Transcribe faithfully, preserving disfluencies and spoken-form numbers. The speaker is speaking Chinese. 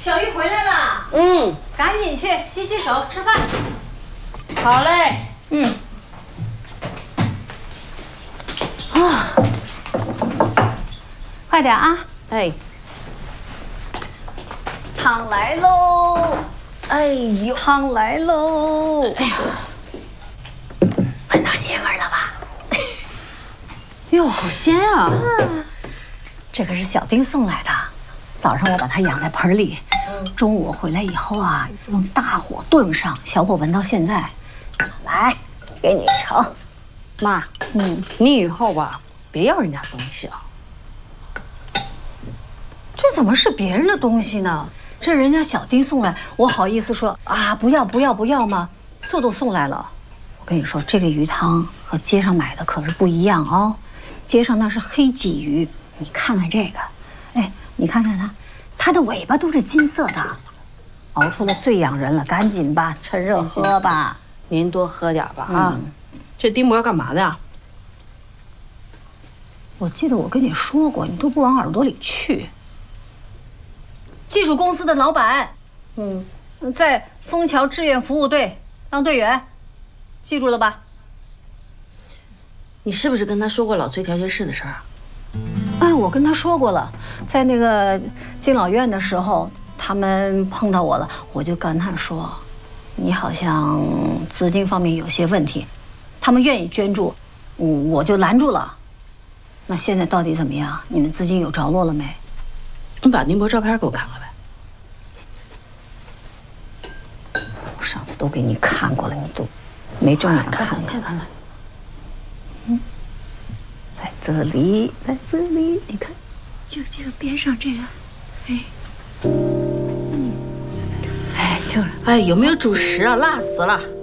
小玉回来了。 嗯， 赶紧去洗洗手，吃饭。 好嘞。嗯。啊， 快点啊！ 哎， 汤来喽！ 哎呦， 汤来喽！ 哎呀， 闻到鲜味了吧？ 哟，好鲜啊！ 嗯，这个是小丁送来的。早上我把它养在盆里，中午我回来以后啊，用大火炖上，小火闻到现在。来，给你盛。 妈，嗯，你以后吧，别要人家东西啊。 这怎么是别人的东西呢？这人家小丁送来，我好意思说啊，不要不要不要吗？素都送来了。我跟你说，这个鱼汤和街上买的可是不一样哦。街上那是黑鲫鱼，你看看这个，哎，你看看它，它的尾巴都是金色的，熬出来最养人了。赶紧吧，趁热喝吧。 您多喝点吧啊。嗯，这丁博要干嘛的呀？ 我记得我跟你说过，你都不往耳朵里去。技术公司的老板，嗯，在枫桥志愿服务队当队员，记住了吧？ 你是不是跟他说过老崔调解室的事儿啊？ 哎，我跟他说过了，在那个敬老院的时候，他们碰到我了，我就跟他说，你好像资金方面有些问题，他们愿意捐助，嗯，我就拦住了。那现在到底怎么样？你们资金有着落了没？ 你把宁博照片给我看看呗。 我上次都给你看过了，你都没正眼看一下。 看看。 嗯，在这里，在这里，你看，就这个边上这个，哎，嗯，哎，就是， 哎，有没有主食啊？辣死了！